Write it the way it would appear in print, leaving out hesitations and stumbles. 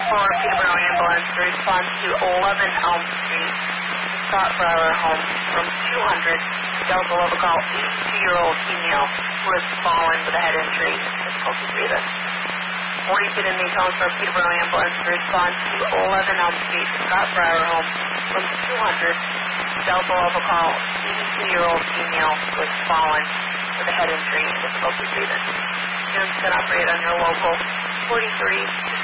For Peterborough Ambulance to respond to 11 Elm Street, Scott Brower home from 200. Delta Lova call 82-year-old female who has fallen with a head injury, difficulty breathing. 42 in these homes for Peterborough Ambulance to respond to 11 Elm Street, Scott Brower home from 200. Delta Lova call 82-year-old female who has fallen with a head injury, difficulty breathing. Units can operate on your local 43